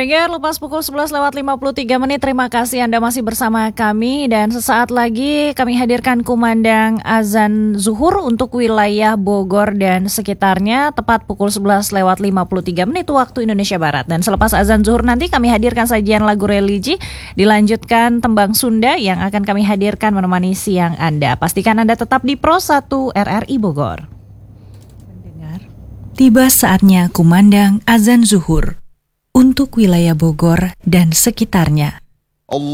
Pendengar, lepas pukul 11:53, terima kasih Anda masih bersama kami. Dan sesaat lagi kami hadirkan kumandang azan zuhur untuk wilayah Bogor dan sekitarnya, tepat pukul 11:53 waktu Indonesia Barat. Dan selepas azan zuhur nanti kami hadirkan sajian lagu religi, dilanjutkan tembang Sunda yang akan kami hadirkan menemani siang Anda. Pastikan Anda tetap di Pro 1 RRI Bogor. Pendengar, tiba saatnya kumandang azan zuhur untuk wilayah Bogor dan sekitarnya.